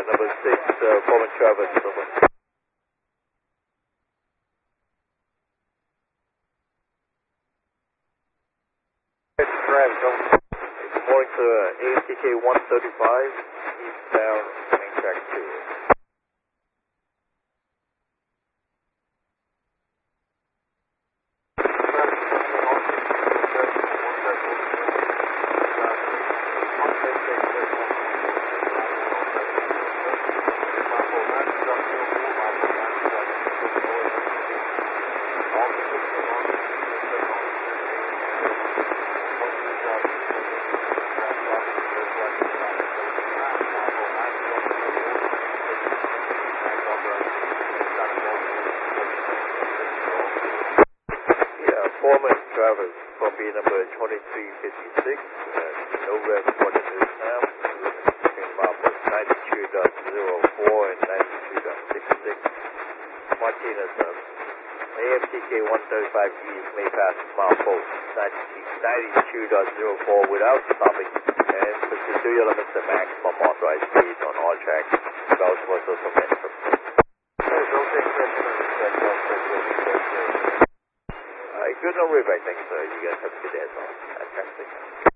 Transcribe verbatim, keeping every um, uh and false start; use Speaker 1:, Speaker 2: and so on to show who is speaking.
Speaker 1: number six, uh, Foreman Travis, over.
Speaker 2: Travis, over.
Speaker 1: Good morning to uh, A M T K one thirty-five, eastbound, main track two. Foreman Travis from B number twenty-three fifty-six, uh, no red reported this now, between milepost ninety-two point zero four and ninety-two point six six. Martinez, um, A M T K one thirty-five East may pass milepost ninety-two point zero four without stopping, and proceed to your limits the maximum authorized speed on all tracks, bells was also meant for. Good no rib, I think, so you guys have a good day as well. Fantastic.